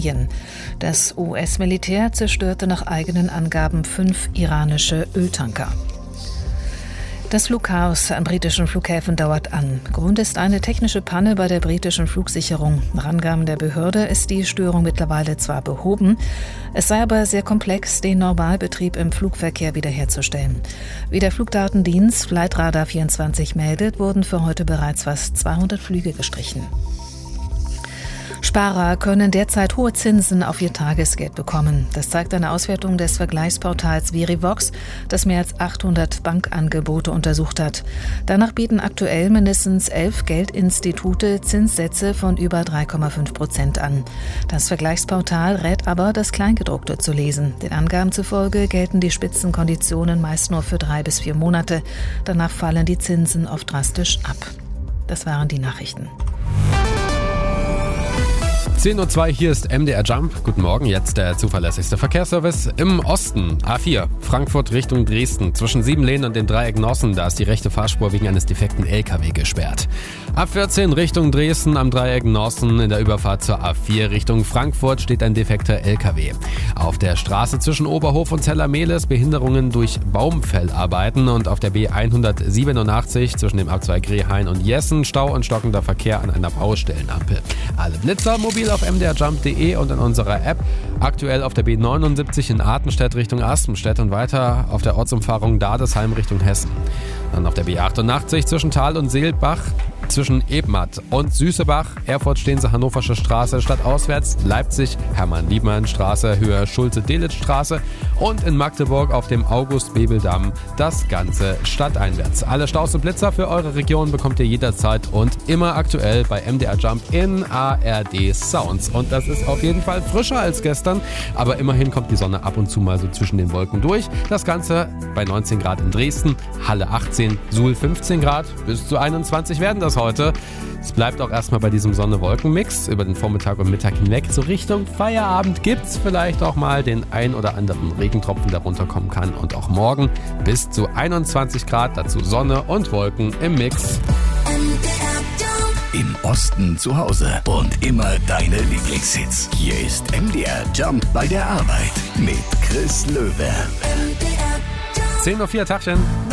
Syrien. Das US-Militär zerstörte nach eigenen Angaben 5 iranische Öltanker. Das Flugchaos an britischen Flughäfen dauert an. Grund ist eine technische Panne bei der britischen Flugsicherung. Nach Angaben der Behörde ist die Störung mittlerweile zwar behoben, es sei aber sehr komplex, den Normalbetrieb im Flugverkehr wiederherzustellen. Wie der Flugdatendienst Flightradar24 meldet, wurden für heute bereits fast 200 Flüge gestrichen. Sparer können derzeit hohe Zinsen auf ihr Tagesgeld bekommen. Das zeigt eine Auswertung des Vergleichsportals Verivox, das mehr als 800 Bankangebote untersucht hat. Danach bieten aktuell mindestens 11 Geldinstitute Zinssätze von über 3,5% an. Das Vergleichsportal rät aber, das Kleingedruckte zu lesen. Den Angaben zufolge gelten die Spitzenkonditionen meist nur für 3 bis 4 Monate. Danach fallen die Zinsen oft drastisch ab. Das waren die Nachrichten. 10:02 Uhr, hier ist MDR Jump. Guten Morgen, jetzt der zuverlässigste Verkehrsservice im Osten. A4, Frankfurt Richtung Dresden. Zwischen Siebenlehn und dem Dreieck Nossen, da ist die rechte Fahrspur wegen eines defekten LKW gesperrt. A14 Richtung Dresden am Dreieck Nossen. In der Überfahrt zur A4 Richtung Frankfurt steht ein defekter LKW. Auf der Straße zwischen Oberhof und Zellermehles Behinderungen durch Baumfellarbeiten und auf der B187 zwischen dem Abzweig Rehhain und Jessen Stau und stockender Verkehr an einer Baustellenampel. Alle Blitzer mobil auf mdrjump.de und in unserer App. Aktuell auf der B79 in Artenstedt Richtung Aspenstedt und weiter auf der Ortsumfahrung Dadesheim Richtung Hessen. Dann auf der B88 zwischen Thal und Seelbach, zwischen Ebmatt und Süßebach, Erfurt-Stehense Hannoversche Straße stadtauswärts, Leipzig Hermann-Liebmann-Straße, Höhe Schulze-Delitzsch-Straße und in Magdeburg auf dem August-Bebel-Damm das Ganze stadteinwärts. Alle Staus und Blitzer für eure Region bekommt ihr jederzeit und immer aktuell bei MDR Jump in ARD Sounds. Und das ist auf jeden Fall frischer als gestern, aber immerhin kommt die Sonne ab und zu mal so zwischen den Wolken durch. Das Ganze bei 19 Grad in Dresden, Halle 18, Suhl 15 Grad, bis zu 21 werden das heute. Es bleibt auch erstmal bei diesem Sonne-Wolken-Mix über den Vormittag und Mittag hinweg. So Richtung Feierabend gibt's vielleicht auch mal den ein oder anderen Regentropfen, der runterkommen kann. Und auch morgen bis zu 21 Grad, dazu Sonne und Wolken im Mix. Im Osten zu Hause und immer deine Lieblingshits. Hier ist MDR Jump bei der Arbeit mit Chris Löwe. 10:04 Uhr, Tagchen.